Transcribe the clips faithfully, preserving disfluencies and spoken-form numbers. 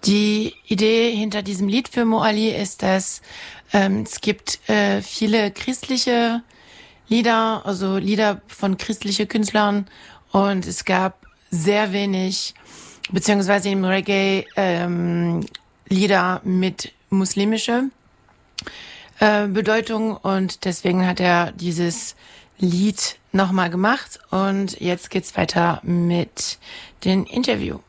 Die Idee hinter diesem Lied für Moali ist, dass ähm, es gibt äh, viele christliche Lieder, also Lieder von christlichen Künstlern, und es gab sehr wenig, beziehungsweise im Reggae ähm, Lieder mit muslimischer äh, Bedeutung, und deswegen hat er dieses Lied nochmal gemacht, und jetzt geht's weiter mit dem Interview.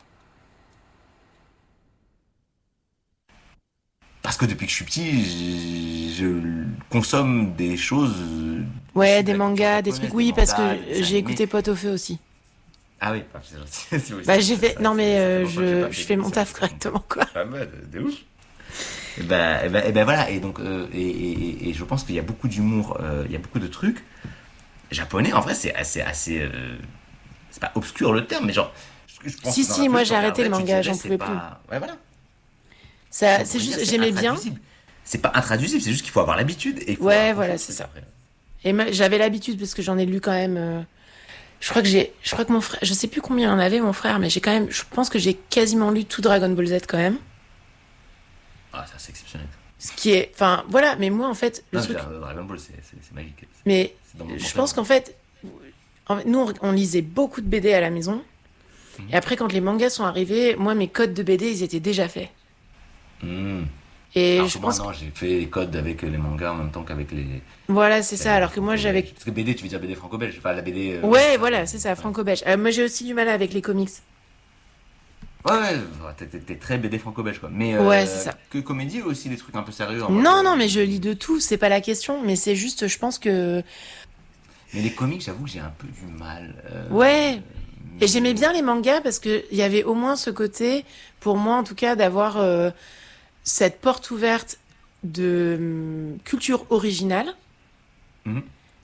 Parce que depuis que je suis petit, je, je consomme des choses. Ouais, des mangas, des trucs. Oui, parce que j'ai écouté Pot au feu aussi. Ah oui, c'est gentil. Bah j'ai fait. Non mais euh, je je fais mon taf correctement, quoi. Pas mal, de ouf. Et ben, et ben, et ben voilà. Et donc euh, et, et, et je pense qu'il y a beaucoup d'humour, euh, il y a beaucoup de trucs japonais. En vrai, c'est assez assez. Euh, c'est pas obscur le terme, mais genre. Je pense si si, moi j'ai arrêté le manga, j'en pouvais pas... plus. Ouais voilà. Ça, c'est juste, j'aimais bien. C'est pas intraduisible, c'est juste qu'il faut avoir l'habitude. Et ouais, voilà, c'est ça. Après. Et moi, j'avais l'habitude parce que j'en ai lu quand même. Euh, je crois que j'ai, je crois que mon frère, je sais plus combien en avait mon frère, mais j'ai quand même, je pense que j'ai quasiment lu tout Dragon Ball Z quand même. Ah, ça c'est exceptionnel. Ce qui est, enfin, voilà, mais moi en fait, le non, truc. Dragon Ball, c'est, c'est, c'est magique. C'est, mais c'est je pense qu'en fait, en fait, nous on, on lisait beaucoup de B D à la maison, mmh. et après quand les mangas sont arrivés, moi mes codes de B D ils étaient déjà faits. Mmh. Et alors je moi, pense non, j'ai fait les codes avec les mangas en même temps qu'avec les. Voilà, c'est ça. Alors que moi, j'avais. Parce que B D, tu veux dire B D franco-belge, enfin la B D. Euh... Ouais, voilà, c'est ça, franco-belge. Euh, moi, j'ai aussi du mal avec les comics. Ouais, ouais, t'es, t'es, t'es très B D franco-belge, quoi. Mais euh, ouais, c'est ça. Que comédie aussi, des trucs un peu sérieux. Non, euh... non, mais je lis de tout. C'est pas la question, mais c'est juste, je pense que. Mais les comics, j'avoue que j'ai un peu du mal. Euh... Ouais. Mais... Et j'aimais bien les mangas parce que il y avait au moins ce côté, pour moi en tout cas, d'avoir. Euh... cette porte ouverte de hum, culture originale mmh.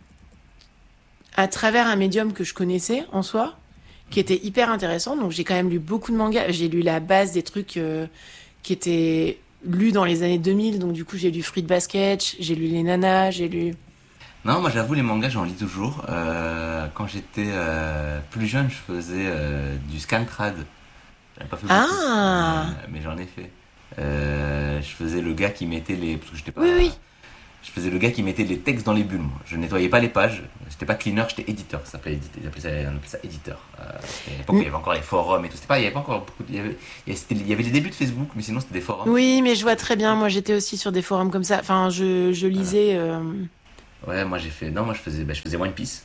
à travers un médium que je connaissais en soi, qui était hyper intéressant. Donc j'ai quand même lu beaucoup de mangas. J'ai lu la base des trucs euh, qui étaient lus dans les années deux mille. Donc du coup j'ai lu Fruit Basket, j'ai lu Les Nanas, j'ai lu... Non, moi j'avoue les mangas j'en lis toujours. Euh, quand j'étais euh, plus jeune, je faisais euh, du scantrad. J'avais pas fait beaucoup, ah. euh, mais j'en ai fait. Euh, je faisais le gars qui mettait les parce que j'étais pas oui, oui. je faisais le gars qui mettait les textes dans les bulles, moi. Je nettoyais pas les pages, j'étais pas cleaner, j'étais éditeur, ça s'appelait éditeur, ils appelaient ça, on appelait ça éditeur. Euh, c'était à l'époque où il y avait encore les forums et tout, c'était pas, il y avait pas encore beaucoup, il y avait, il y avait, il y avait les débuts de Facebook, mais sinon c'était des forums. Oui, mais je vois très bien, moi j'étais aussi sur des forums comme ça, enfin je, je lisais. Voilà. Euh... Ouais, moi j'ai fait, non, moi je faisais, bah, je faisais One Piece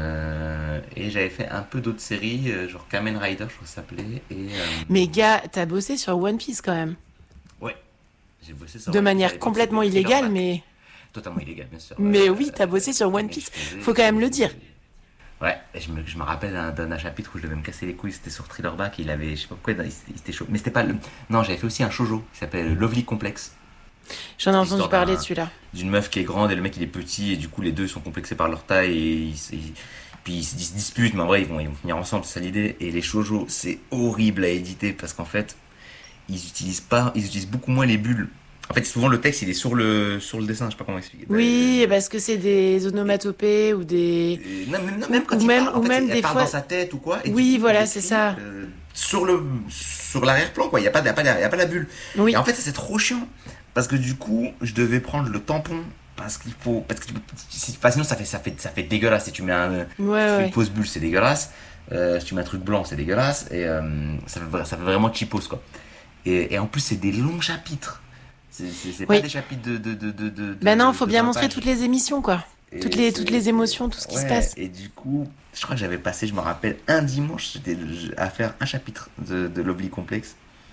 euh, et j'avais fait un peu d'autres séries, euh, genre Kamen Rider, je crois que ça s'appelait. Et, euh... Mais gars, t'as bossé sur One Piece quand même. Ouais. J'ai bossé sur de One manière Piece, complètement illégale, mais. Totalement illégale, bien sûr. Mais euh, oui, t'as bossé sur One Piece. Faisais, faut quand même le dire. Ouais, et je me, je me rappelle d'un, d'un chapitre où je devais me casser les couilles. C'était sur Thriller Back. Il avait, je sais pas pourquoi, il, il était chaud. Mais c'était pas le. Non, j'avais fait aussi un shoujo qui s'appelle Lovely Complex. J'en ai entendu parler de celui-là. D'une meuf qui est grande et le mec il est petit, et du coup les deux sont complexés par leur taille et ils, ils, puis ils se disputent, mais en vrai ils vont, ils vont finir ensemble, c'est ça l'idée. Et les shoujo, c'est horrible à éditer parce qu'en fait ils utilisent pas, ils utilisent beaucoup moins les bulles. En fait, souvent le texte il est sur le sur le dessin, je sais pas comment expliquer. Oui, euh, parce que c'est des onomatopées ou des. Euh, non, même, non, même quand ou il même, parle, ou en fait, même elle des parle fois. dans sa tête ou quoi. Et oui, coup, voilà, écrit, c'est ça. Euh, sur le sur l'arrière-plan quoi, il y a pas, il y a pas, il y a pas la bulle. Oui. Et en fait, ça c'est trop chiant parce que du coup, je devais prendre le tampon. Parce qu'il faut, parce que enfin, sinon ça fait, ça fait, ça fait dégueulasse. Si tu mets un, ouais, tu ouais. fais une fausse bulle, c'est dégueulasse. Euh, si tu mets un truc blanc, c'est dégueulasse. Et euh, ça fait, ça fait vraiment cheapos quoi. Et, et en plus, c'est des longs chapitres. C'est, c'est, c'est oui. pas des chapitres de, de, de, de, de Ben non, de, faut de bien vingt montrer pages. toutes les émissions quoi. Et toutes les, c'est, toutes les émotions, tout ce qui ouais, se passe. Et du coup, je crois que j'avais passé, je me rappelle, un dimanche, j'étais à faire un chapitre de, de Lovely Complex.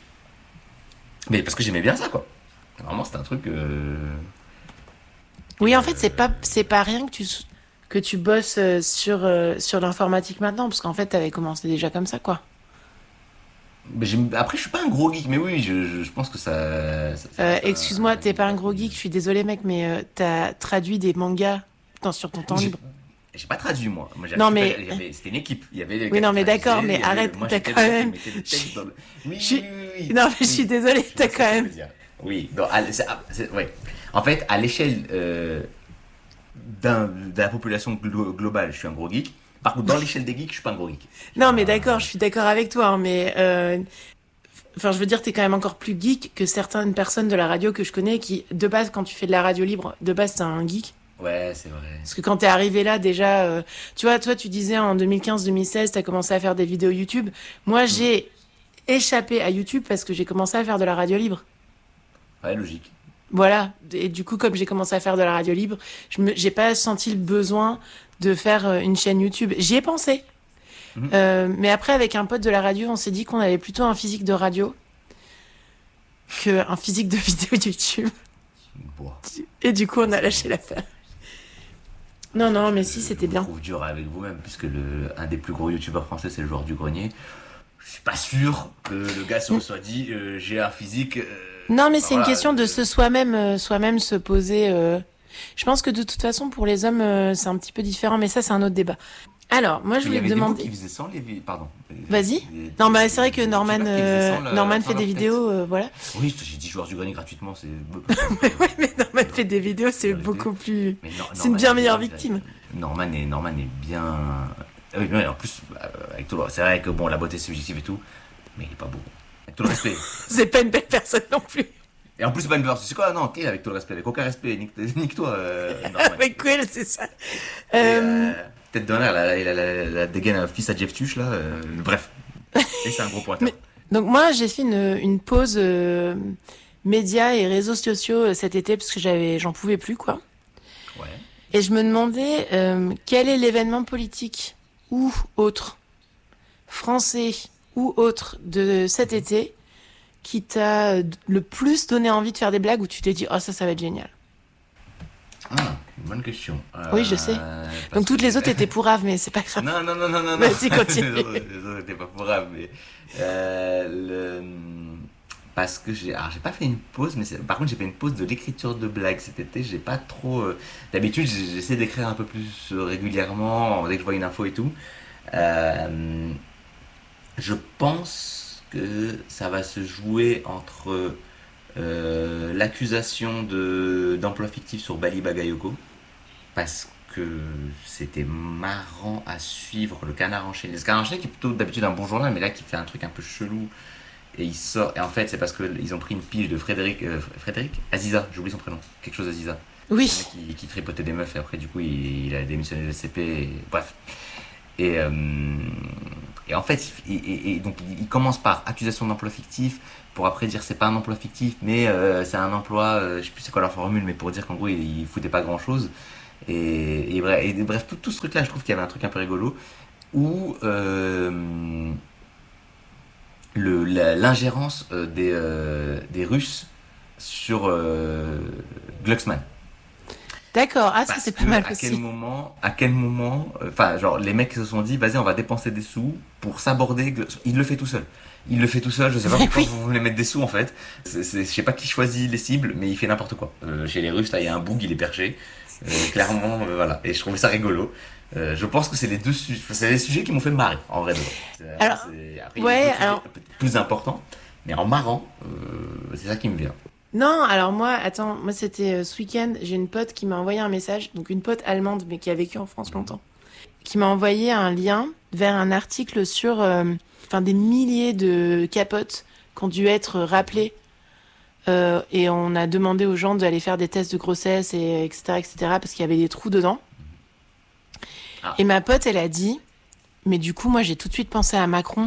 Mais parce que j'aimais bien ça quoi. Vraiment, c'était un truc. Euh... Oui, en fait, c'est pas c'est pas rien que tu que tu bosses sur euh, sur l'informatique maintenant, parce qu'en fait, t'avais commencé déjà comme ça, quoi. Mais après, je suis pas un gros geek, mais oui, je, je, je pense que ça. ça, ça euh, excuse-moi, t'es pas un gros geek, je suis désolée, mec, mais euh, t'as traduit des mangas dans, sur ton temps j'ai, libre. J'ai pas traduit moi. moi j'ai non mais pas, avait, c'était une équipe. Il y avait. Oui, non mais d'accord, mais arrête, moi, t'as quand même. Le... Oui, je... oui, oui, oui. Non mais oui. je suis désolée, t'as quand même. Oui, donc, c'est, c'est, ouais. En fait, à l'échelle euh, d'un, de la population glo- globale, je suis un gros geek. Par contre, dans l'échelle des geeks, je suis pas un gros geek. Non, mais d'accord, je suis d'accord avec toi, hein, mais euh, Enfin, je veux dire, t'es quand même encore plus geek que certaines personnes de la radio que je connais qui, de base, quand tu fais de la radio libre, de base, t'es un geek. Ouais, c'est vrai. Parce que quand t'es arrivé là, déjà, euh, tu vois, toi, tu disais en deux mille quinze deux mille seize, t'as commencé à faire des vidéos YouTube. Moi, j'ai échappé à YouTube parce que j'ai commencé à faire de la radio libre. Ouais, logique. Voilà. Et du coup, comme j'ai commencé à faire de la radio libre, je me, j'ai pas senti le besoin de faire euh, une chaîne YouTube. J'y ai pensé. Mhm. Euh, mais après, avec un pote de la radio, on s'est dit qu'on avait plutôt un physique de radio qu'un physique de vidéo YouTube. Bon. Et du coup, on a lâché l'affaire. Non, non, mais si, c'était bien. Je vous trouve dur avec vous-même, puisque le, un des plus gros youtubeurs français, c'est le joueur du grenier. Je suis pas sûr que le gars se soit dit euh, j'ai un physique. Euh, non, mais bah c'est voilà, une question de euh, se soi-même, euh, soi-même se poser. Euh... Je pense que de toute façon, pour les hommes, euh, c'est un petit peu différent, mais ça, c'est un autre débat. Alors, moi, je Il y voulais avait te des mots demander. qui faisaient sans les vi- pardon. Vas-y. Des- Non, bah des- c'est vrai que des Norman, youtubeurs qui faisaient euh, sans la- Norman sans fait leur des tête. vidéos, euh, voilà. Oui, j'ai dit joueur du grenier gratuitement, c'est. Oui, mais Norman fait des vidéos, c'est Vérité. beaucoup plus. Mais Nor- C'est une Norman bien est meilleure bien, victime. Norman est, Norman est bien. Ah oui, mais en plus, euh, avec tout le... c'est vrai que bon, la beauté c'est subjective et tout, mais il est pas beau. Avec tout le respect. C'est pas une belle personne non plus. Et en plus, c'est pas une personne. C'est quoi? Non, ok, avec tout le respect, avec aucun respect. Nique- Nique-toi, euh, Norman. Avec Quill, c'est ça. Et, Euh, euh, tête d'honneur, la, la, la, la, la dégaine un fils à Jeff Tuch, là. euh, bref. Et c'est un gros pointeur. Mais- Donc moi, j'ai fait une, une pause euh, médias et réseaux sociaux euh, cet été parce que j'avais, j'en pouvais plus, quoi. Ouais. Et je me demandais euh, quel est l'événement politique ou autre, français ou autre de cet été qui t'a le plus donné envie de faire des blagues où tu t'es dit oh ça ça va être génial. Ah, une bonne question. Euh, Oui, je sais. parce Donc toutes que- les autres étaient pourraves mais c'est pas grave. Non, non, non, non, non. Vas-y, non. continue. Les autres, les autres étaient pas pourrables, mais. Euh, le... Parce que j'ai. Alors, j'ai pas fait une pause, mais c'est- par contre, j'ai fait une pause de l'écriture de blagues cet été. J'ai pas trop. euh, D'habitude, j'ai- j'essaie d'écrire un peu plus euh, régulièrement, dès que je vois une info et tout. Euh, Je pense que ça va se jouer entre euh, l'accusation de, d'emploi fictif sur Bali Bagayoko, parce que c'était marrant à suivre, le Canard enchaîné. Le Canard enchaîné qui est plutôt d'habitude un bon journal, mais là qui fait un truc un peu chelou. Et il sort. Et en fait, c'est parce qu'ils ont pris une pige de Frédéric. euh, Frédéric Aziza, j'oublie son prénom. Quelque chose Aziza. Oui. Le mec qui, qui tripotait des meufs et après, du coup, il, il a démissionné de S C P. Et, bref. Et, euh, et en fait, il, et, et donc, il commence par accusation d'emploi fictif pour après dire c'est pas un emploi fictif, mais euh, c'est un emploi. Euh, je sais plus c'est quoi leur formule, mais pour dire qu'en gros, il, il foutait pas grand chose. Et, et bref, et, bref tout, tout ce truc-là, je trouve qu'il y avait un truc un peu rigolo où. Euh, Le, la- l'ingérence euh, des, euh, des Russes sur euh, Glucksmann. D'accord. Ah ça Parce c'est pas que mal à aussi. quel moment, à quel moment, enfin genre les mecs se sont dit vas-y on va dépenser des sous pour s'aborder. Glux- Il le fait tout seul. Il le fait tout seul. Je sais pas Mais pourquoi oui. vous voulez mettre des sous en fait. C'est, c'est, je sais pas qui choisit les cibles, mais il fait n'importe quoi. Euh, chez les Russes là il y a un boug, il est perché. Euh, clairement euh, voilà. Et je trouvais ça rigolo. Euh, je pense que c'est les deux sujets, c'est les sujets qui m'ont fait marrer en vrai. de vrai. C'est- Alors, c'est- après, ouais, il y a d'autres alors- sujets peut-être plus important, mais en marrant, euh, c'est ça qui me vient. Non, alors moi, attends, moi c'était euh, ce week-end, j'ai une pote qui m'a envoyé un message, donc une pote allemande mais qui a vécu en France longtemps, qui m'a envoyé un lien vers un article sur, euh, enfin des milliers de capotes qui ont dû être rappelées euh, et on a demandé aux gens d'aller faire des tests de grossesse et etc etc parce qu'il y avait des trous dedans. Ah. Et ma pote, elle a dit, mais du coup moi j'ai tout de suite pensé à Macron.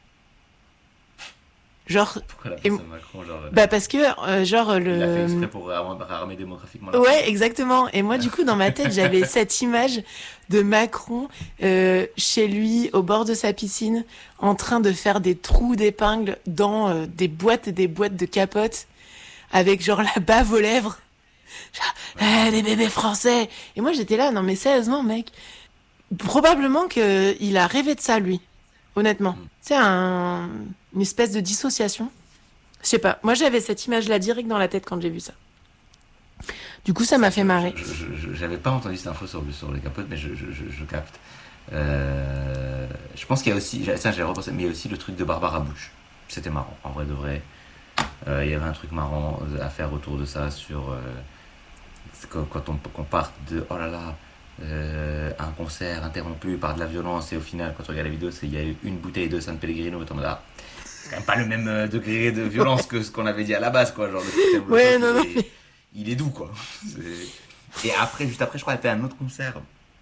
Genre, Pourquoi la Et- pense à Macron, genre, bah parce que euh, genre le. il a fait exprès pour rarmer démographiquement la Ouais, exactement. Et moi, du coup, dans ma tête, j'avais cette image de Macron euh, chez lui, au bord de sa piscine, en train de faire des trous d'épingles dans euh, des boîtes et des boîtes de capotes, avec genre la bave aux lèvres. Genre, eh, des bébés français. Et moi, j'étais là, non mais sérieusement, mec. Probablement que il a rêvé de ça, lui. Honnêtement. C'est un... une espèce de dissociation. Je sais pas. Moi, j'avais cette image-là direct dans la tête quand j'ai vu ça. Du coup, ça m'a fait marrer. Je- je- je- J'avais pas entendu cette info sur, sur les capotes, mais je, je, je, je capte. Euh, je pense qu'il y a aussi, j'ai- ça j'ai repensé, mais il y a aussi le truc de Barbara Bush. C'était marrant, en vrai de vrai. Euh, il y avait un truc marrant à faire autour de ça sur euh, c'est quand, quand on, qu'on parte de oh là là, euh, un concert interrompu par de la violence et au final, quand on regarde la vidéo, c'est il y a eu une bouteille de San Pellegrino, et on est là. quand même pas le même euh, degré de violence que ce qu'on avait dit à la base, quoi. Genre, le système Ouais, Molotov, non, il, non. est, il est doux, quoi. C'est- Et après, juste après, je crois qu'elle fait un autre concert.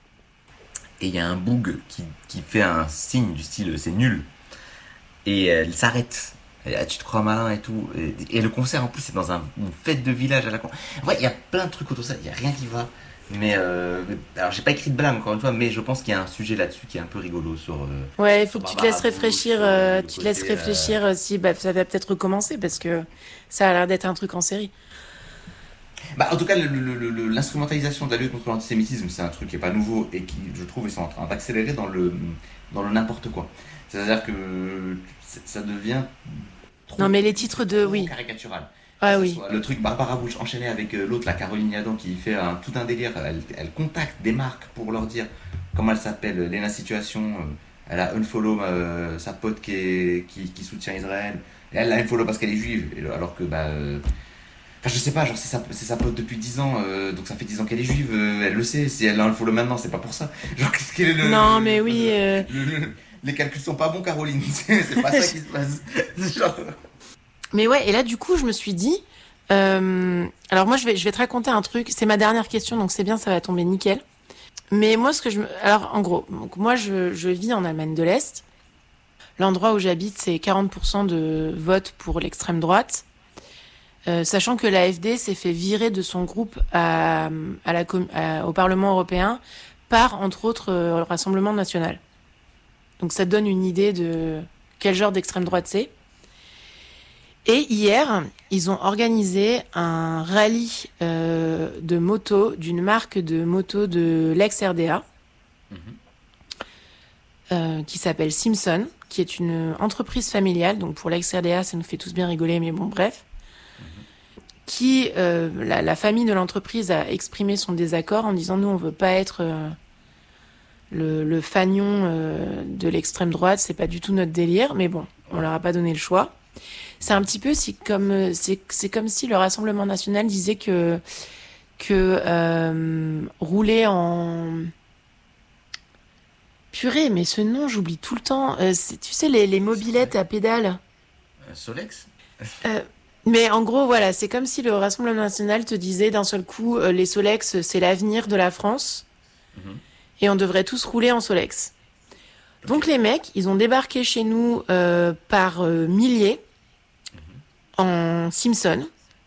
Et il y a un boug qui, qui fait un signe du style c'est nul. Et elle s'arrête. Elle dit, ah, tu te crois malin et tout. Et, et le concert, en plus, c'est dans un, une fête de village à la con. En vrai, il y a plein de trucs autour de ça. Il n'y a rien qui va. Mais, euh, alors, j'ai pas écrit de blague, encore une fois, mais je pense qu'il y a un sujet là-dessus qui est un peu rigolo sur. Euh, Ouais, il faut sur que tu te laisses Barbara Bush, réfléchir, sur euh, le tu te laisses côté, euh, réfléchir euh, si bah, ça va peut-être recommencer parce que ça a l'air d'être un truc en série. Bah, en tout cas, le- le- le- le- l'instrumentalisation de la lutte contre l'antisémitisme, c'est un truc qui est pas nouveau et qui, je trouve, ils sont en train d'accélérer dans le, dans le n'importe quoi. C'est-à-dire que ça ça devient trop, Non, mais les titres de, trop oui. caricatural. Que Ah ce oui. soit le truc Barbara Bush enchaîné avec euh, l'autre, la Caroline Yadan, qui fait un, tout un délire. Elle, elle contacte des marques pour leur dire comment elle s'appelle, Lena Situation. euh, Elle a unfollow euh, sa pote qui, est- qui, qui soutient Israël. Et elle l'a unfollow parce qu'elle est juive. Et le- alors que, bah. euh, Enfin, je sais pas, genre, c'est sa, c'est sa pote depuis dix ans, euh, donc ça fait dix ans qu'elle est juive, euh, elle le sait. Si elle a unfollow maintenant, c'est pas pour ça. Genre, qu'est-ce qu'elle est le. Non, le- mais le- oui. euh, le- le- les calculs sont pas bons, Caroline. C'est c'est pas ça qui se passe. Genre. Mais ouais, et là, du coup, je me suis dit. euh, Alors, moi, je vais, je vais te raconter un truc. C'est ma dernière question, donc c'est bien, ça va tomber nickel. Mais moi, ce que je me. Alors, en gros, donc, moi, je, je vis en Allemagne de l'Est. L'endroit où j'habite, c'est quarante pour cent de vote pour l'extrême droite. Euh, sachant que l'A F D s'est fait virer de son groupe à, à la, com- à- au Parlement européen par, entre autres, euh, le Rassemblement national. Donc ça te donne une idée de quel genre d'extrême droite c'est. Et hier, ils ont organisé un rallye euh, de moto d'une marque de moto de l'ex-R D A Mhm. euh, qui s'appelle Simpson, qui est une entreprise familiale. Donc pour l'ex-R D A, ça nous fait tous bien rigoler, mais bon, bref. Qui, euh, la, la famille de l'entreprise a exprimé son désaccord en disant nous on veut pas être euh, le, le fanion euh, de l'extrême droite, c'est pas du tout notre délire, mais bon, on leur a pas donné le choix. C'est un petit peu si comme euh, c'est c'est comme si le Rassemblement national disait que que euh, rouler en purée, mais ce nom j'oublie tout le temps. Euh, c'est- tu sais les, les mobylettes à pédales. Euh, Solex. Euh, Mais en gros, voilà, c'est comme si le Rassemblement national te disait d'un seul coup, euh, les Solex, c'est l'avenir de la France, Mhm. et on devrait tous rouler en Solex. Donc les mecs, ils ont débarqué chez nous euh, par euh, milliers en Simpson,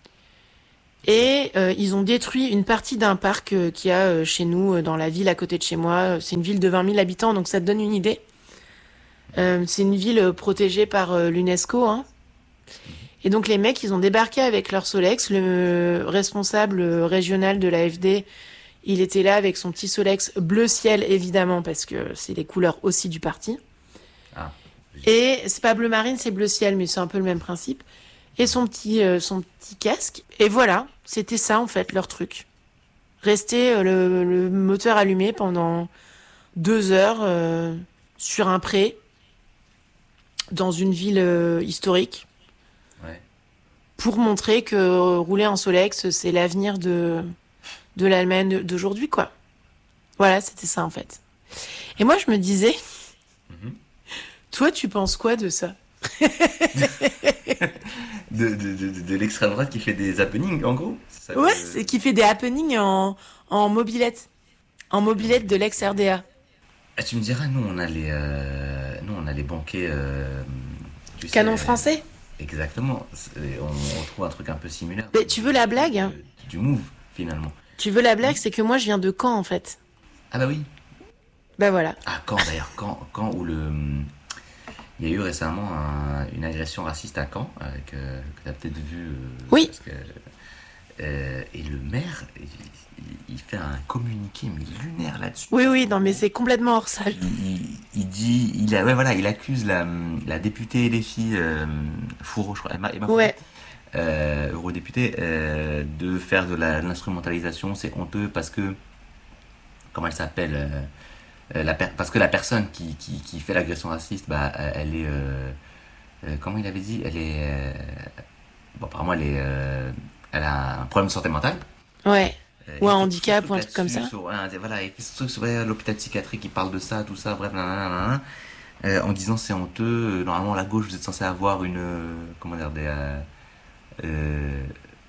et euh, ils ont détruit une partie d'un parc euh, qu'il y a euh, chez nous, euh, dans la ville à côté de chez moi. C'est une ville de vingt mille habitants, donc ça te donne une idée. Euh, c'est une ville euh, protégée par euh, l'UNESCO, hein. Et donc les mecs, ils ont débarqué avec leur Solex. Le responsable régional de l'A F D, il était là avec son petit Solex bleu ciel, évidemment, parce que c'est les couleurs aussi du parti. Ah. Et c'est pas bleu marine, c'est bleu ciel, mais c'est un peu le même principe. Et son petit, euh, son petit casque. Et voilà, c'était ça en fait, leur truc. Rester euh, le, le moteur allumé pendant deux heures euh, sur un pré, dans une ville euh, historique. Ouais. Pour montrer que euh, rouler en Solex, c'est l'avenir de, de l'Allemagne d'aujourd'hui, quoi. Voilà, c'était ça, en fait. Et moi, je me disais, Mhm. toi, tu penses quoi de ça? De, de, de, de- de l'extrême droite qui fait des happenings, en gros. C'est ça Ouais, que- c'est qui fait des happenings en, en mobilette. En mobilette de l'ex-R D A. Ah, tu me diras, nous on a les, euh, nous on a les banquets. euh, tu sais, Canon euh, français. Exactement. C'est- On, on trouve un truc un peu similaire. Mais tu veux la blague, hein? Du move finalement. Tu veux la blague, c'est que moi, je viens de Caen, en fait. Ah bah oui. Bah voilà. Ah Caen d'ailleurs, Caen, Caen où le, il y a eu récemment un- une agression raciste à Caen avec, euh, que t'as peut-être vu. euh, Oui. Parce que, euh, et le maire, il, il- il fait un communiqué mais lunaire là-dessus. Oui, oui, non, mais c'est complètement hors salle. Il, il- il dit, il a, ouais, voilà, il accuse la, la députée L F I euh, Fourreau, je crois, Emma, Emma Ouais. Fourreau, euh, eurodéputée, euh, de faire de la- de l'instrumentalisation. C'est honteux parce que, comment elle s'appelle, euh, euh, la per- parce que la personne qui, qui, qui fait l'agression raciste, bah, euh, elle est, euh, euh, comment il avait dit, elle est, euh, bon, apparemment, elle est, euh, elle a un problème de santé mentale. Ouais. Euh, Ou un il fait handicap, tout ce ou un truc comme là-dessus, ça. sur, un- voilà, il fait ce truc sur ouais, l'hôpital psychiatrique qui parle de ça, tout ça, bref, nanana, nanana. euh, en disant c'est honteux. Normalement, la gauche, vous êtes censé avoir une, euh, comment dire, des, euh, euh,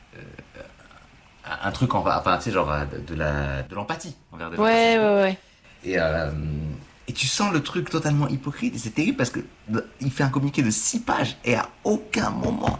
un truc, en, enfin, tu sais, genre de, de la, de l'empathie envers des gens. Ouais, ouais, ouais. Et, euh, et tu sens le truc totalement hypocrite. Et c'est terrible parce que il fait un communiqué de six pages et à aucun moment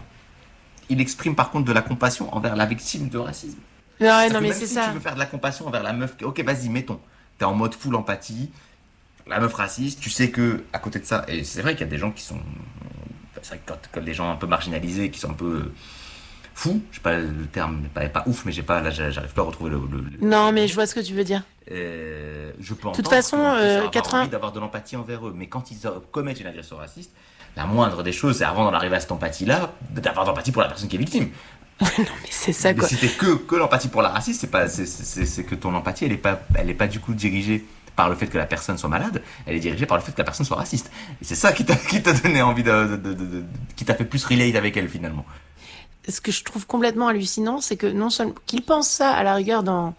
il exprime par contre de la compassion envers la victime de racisme. Ouais, non, mais même c'est si ça. tu veux faire de la compassion envers la meuf, ok, vas-y, mettons. T'es en mode full empathie. La meuf raciste, tu sais que à côté de ça, et c'est vrai qu'il y a des gens qui sont, c'est vrai que quand, quand des gens un peu marginalisés, qui sont un peu fous, je sais pas le terme, pas, pas ouf, mais j'ai pas, là, j'arrive pas à retrouver le. le, le non, mais je vois ce que tu veux dire. Euh, je peux de toute façon, euh, quatre-vingts envie d'avoir de l'empathie envers eux, mais quand ils commettent une agression raciste, la moindre des choses, c'est avant d'en arriver à cette empathie-là, d'avoir de l'empathie pour la personne qui est victime. non, mais c'est ça, quoi. Mais si t'es que, que l'empathie pour la raciste, c'est pas, c'est, c'est, c'est que ton empathie, elle est pas, elle est pas du coup dirigée par le fait que la personne soit malade, elle est dirigée par le fait que la personne soit raciste. Et c'est ça qui t'a, qui t'a donné envie de, de, de, de, de qui t'a fait plus relate avec elle finalement. Ce que je trouve complètement hallucinant, c'est que non seulement qu'il pense ça à la rigueur dans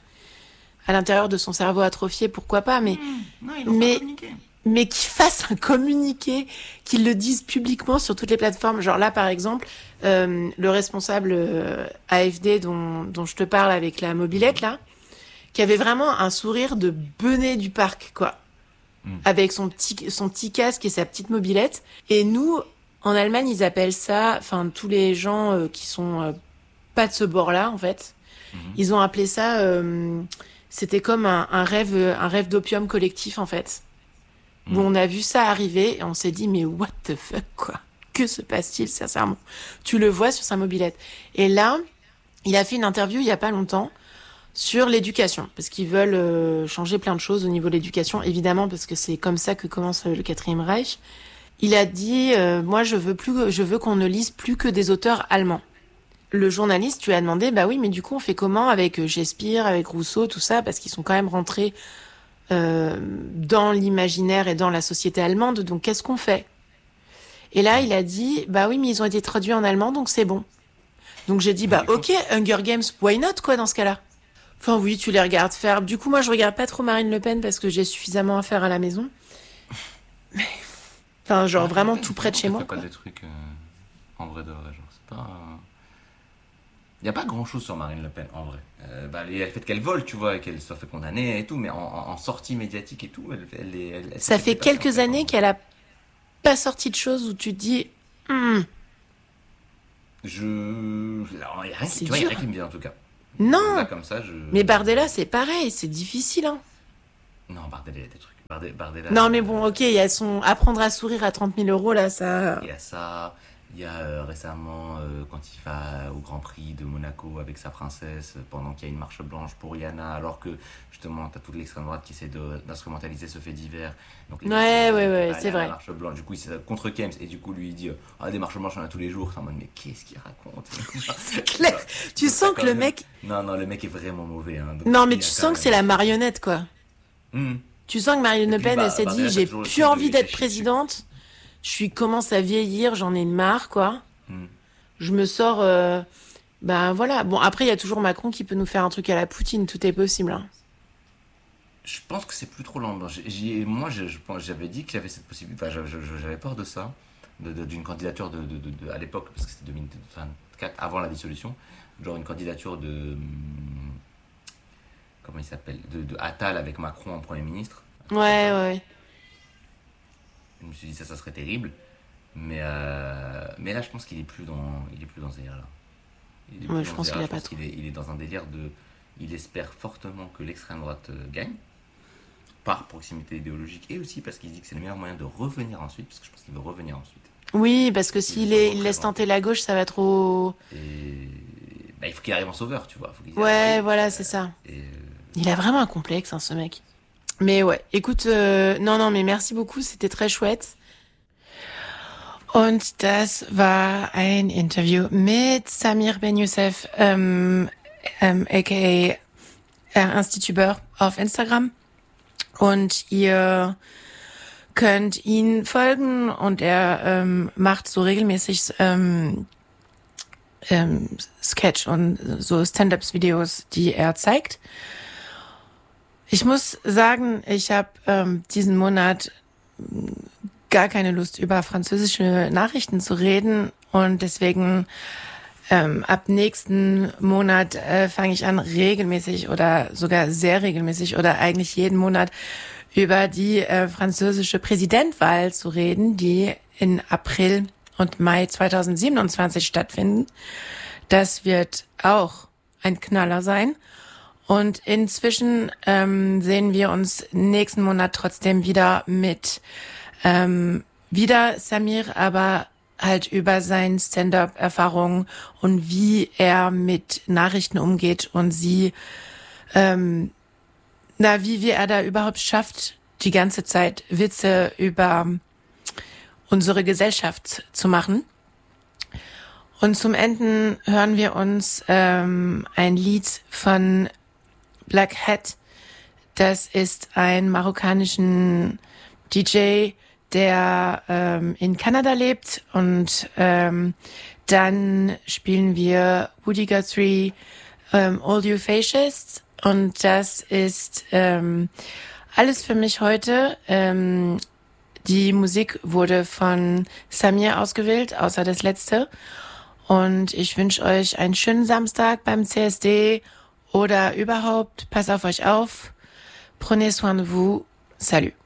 à l'intérieur de son cerveau atrophié, pourquoi pas, mais mmh, non, mais mais qu'il fasse un communiqué, qu'il le dise publiquement sur toutes les plateformes. Genre là, par exemple, euh, le responsable euh, A F D dont dont je te parle avec la mobilette là, qui avait vraiment un sourire de benet du parc, quoi, mmh. avec son petit son petit casque et sa petite mobilette. Et nous, en Allemagne, ils appellent ça, enfin tous les gens euh, qui sont euh, pas de ce bord-là, en fait, mmh. ils ont appelé ça. Euh, C'était comme un, un rêve, un rêve d'opium collectif, en fait. Mmh. Où on a vu ça arriver et on s'est dit, mais what the fuck, quoi? Que se passe-t-il, sincèrement? Tu le vois sur sa mobilette. Et là, il a fait une interview il y a pas longtemps sur l'éducation. Parce qu'ils veulent euh, changer plein de choses au niveau de l'éducation, évidemment, parce que c'est comme ça que commence le quatrième Reich. Il a dit, euh, moi, je veux plus, je veux qu'on ne lise plus que des auteurs allemands. Le journaliste lui a demandé, bah oui, mais du coup, on fait comment avec Shakespeare, avec Rousseau, tout ça, parce qu'ils sont quand même rentrés euh, dans l'imaginaire et dans la société allemande, donc qu'est-ce qu'on fait? Et là, il a dit, bah oui, mais ils ont été traduits en allemand, donc c'est bon. Donc j'ai dit, bah ok, Hunger Games, why not, quoi, dans ce cas-là? Enfin oui, tu les regardes faire. Du coup, moi, je regarde pas trop Marine Le Pen parce que j'ai suffisamment à faire à la maison. Mais... Enfin, genre, ouais, vraiment tout près de chez moi. Il n'y a pas des trucs euh, en vrai de vrai, genre, c'est pas... Il n'y a pas grand-chose sur Marine Le Pen, en vrai. Euh, bah, le fait qu'elle vole, tu vois, qu'elle soit fait condamner et tout, mais en, en sortie médiatique et tout, elle, elle, elle, elle ça fait quelques années qu'elle a pas sorti de choses où tu te dis... Hmm. Je... Il n'y a rien, tu vois, y a rien qui me vient, en tout cas. Non. Là, comme ça, je... Mais Bardella, c'est pareil, c'est difficile, hein. Non, Bardella, il y a des trucs. Bardella, Bardella, non, mais bon, ok, il y a son... Apprendre à sourire à trente mille euros, là, ça... Il y a ça... Il y a euh, récemment, euh, quand il va au Grand Prix de Monaco avec sa princesse, pendant qu'il y a une marche blanche pour Rihanna, alors que justement, tu as toute l'extrême droite qui essaie de, d'instrumentaliser ce fait divers. Donc, les ouais, ouais, ouais, c'est vrai. Marche blanche. Du coup, c'est contre Kems, et du coup, lui, il dit ah, des marches blanches, on en a tous les jours. C'est en mode, mais qu'est-ce qu'il raconte? C'est clair. Tu sens que le mec. Non, non, le mec est vraiment mauvais. Hein, non, mais tu sens que c'est la marionnette, quoi. Mmh. Tu sens que Marine Le Pen, bah, elle s'est bah, dit j'ai plus envie d'être présidente. Je suis commence à vieillir, j'en ai marre, quoi. Mm. Je me sors... Euh, ben voilà. Bon, après, il y a toujours Macron qui peut nous faire un truc à la Poutine. Tout est possible. Hein. Je pense que c'est plus trop lent. J'ai, moi, je, je, j'avais dit qu'il y avait cette possibilité. Enfin, j'avais peur de ça, de, de, d'une candidature de, de, de, de, à l'époque, parce que c'était deux mille vingt-quatre, avant la dissolution. Genre une candidature de... Comment il s'appelle de, de Attal avec Macron en Premier ministre. Ouais, ouais. Je me suis dit ça, ça serait terrible. Mais, euh, mais là, je pense qu'il est plus dans, il est plus dans ce délire-là. Il est ouais, je pense qu'il a pas trop. Il est, il est dans un délire de... Il espère fortement que l'extrême droite euh, gagne, par proximité idéologique, et aussi parce qu'il dit que c'est le meilleur moyen de revenir ensuite, parce que je pense qu'il veut revenir ensuite. Oui, parce que s'il est, il laisse tenter la gauche, ça va trop... Et... Bah, il faut qu'il arrive en sauveur, tu vois. Faut qu'il ouais, arrive, voilà, euh, c'est ça. Et, euh... Il a vraiment un complexe, hein, ce mec. Mais ouais, écoute, euh, non, non, mais merci beaucoup, c'était très chouette. Und das war ein Interview mit Samir Ben Youssef, ähm, ähm, aka äh, Institubeur auf Instagram. Und ihr könnt ihn folgen und er ähm, macht so regelmäßig ähm, ähm, Sketch und so Stand-Ups-Videos, die er zeigt. Ich muss sagen, ich habe ähm, diesen Monat gar keine Lust, über französische Nachrichten zu reden. Und deswegen ähm, ab nächsten Monat äh, fange ich an, regelmäßig oder sogar sehr regelmäßig oder eigentlich jeden Monat über die äh, französische Präsidentwahl zu reden, die in April und Mai zweitausendsiebenundzwanzig stattfinden. Das wird auch ein Knaller sein. Und inzwischen ähm, sehen wir uns nächsten Monat trotzdem wieder mit ähm, wieder Samir, aber halt über seine Stand-up-Erfahrungen und wie er mit Nachrichten umgeht und sie, ähm, na, wie, wie er da überhaupt schafft, die ganze Zeit Witze über unsere Gesellschaft zu machen. Und zum Ende hören wir uns ähm, ein Lied von Black Hat. Das ist ein marokkanischen D J, der ähm, in Kanada lebt. Und ähm, dann spielen wir Woody Guthrie, ähm, All You Fascists. Und das ist ähm, alles für mich heute. Ähm, die Musik wurde von Samir ausgewählt, außer das letzte. Und ich wünsche euch einen schönen Samstag beim C S D oder überhaupt. Passt auf euch auf. Prenez soin de vous. Salut.